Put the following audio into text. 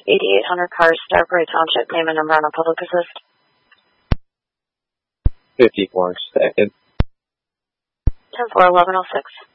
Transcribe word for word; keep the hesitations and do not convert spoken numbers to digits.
eighty-eight hundred cars, Starbury Township, name and number on a public assist. fifty-four second. ten four eleven oh six.